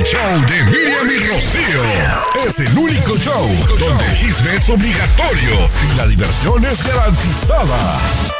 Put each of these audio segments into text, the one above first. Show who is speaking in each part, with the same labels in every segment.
Speaker 1: El show de Miriam y Rocío es el único show donde el chisme es obligatorio y la diversión es garantizada.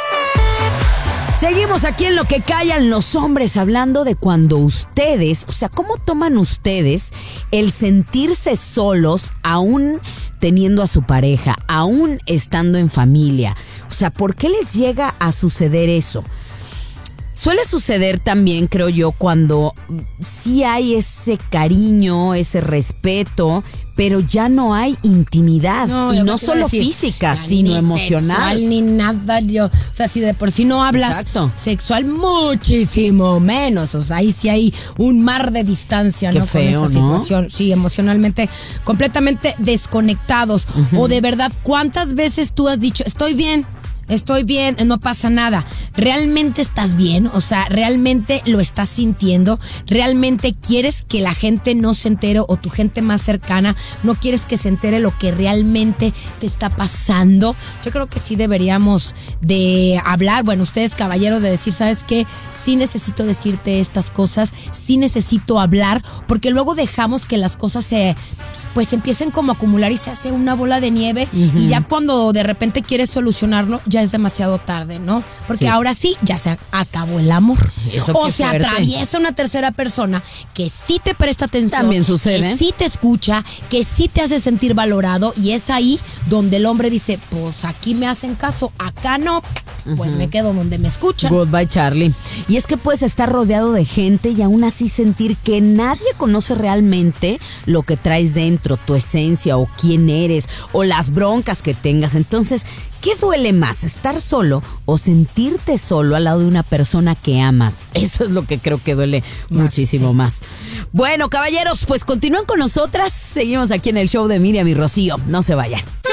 Speaker 2: Seguimos aquí en Lo que callan los hombres, hablando de cuando ustedes, o sea, ¿cómo toman ustedes el sentirse solos aún teniendo a su pareja, aún estando en familia? O sea, ¿por qué les llega a suceder eso? Suele suceder también, creo yo, cuando sí hay ese cariño, ese respeto, pero ya no hay intimidad. Y no solo física, sino
Speaker 3: ni
Speaker 2: emocional.
Speaker 3: Sexual, ni nada. O sea, si de por sí no hablas sexual, muchísimo menos. O sea, ahí sí hay un mar de distancia,
Speaker 2: Qué
Speaker 3: ¿no?
Speaker 2: feo,
Speaker 3: con esta
Speaker 2: ¿no?
Speaker 3: situación. Sí, emocionalmente completamente desconectados. O de verdad, ¿cuántas veces tú has dicho, estoy bien, no pasa nada? ¿Realmente estás bien? O sea, ¿realmente lo estás sintiendo? ¿Realmente quieres que la gente no se entere, o tu gente más cercana no quieres que se entere lo que realmente te está pasando? Yo creo que sí deberíamos de hablar, bueno, ustedes caballeros, de decir, ¿sabes qué? Sí necesito decirte estas cosas, sí necesito hablar, porque luego dejamos que las cosas pues empiecen como a acumular y se hace una bola de nieve, y ya cuando de repente quieres solucionarlo, ya es demasiado tarde, ¿no? Porque ahora sí, ya se acabó el amor. O se atraviesa una tercera persona que sí te presta atención.
Speaker 2: También sucede.
Speaker 3: Que sí te escucha, que sí te hace sentir valorado, y es ahí donde el hombre dice, pues aquí me hacen caso, acá no, pues me quedo donde me escuchan.
Speaker 2: Goodbye, Charlie. Y es que puedes estar rodeado de gente y aún así sentir que nadie conoce realmente lo que traes dentro, tu esencia o quién eres o las broncas que tengas. Entonces, ¿qué duele más? ¿Estar solo o sentirte solo al lado de una persona que amas? Eso es lo que creo que duele muchísimo más. Bueno, caballeros, pues continúen con nosotras. Seguimos aquí en el show de Miriam y Rocío. No se vayan.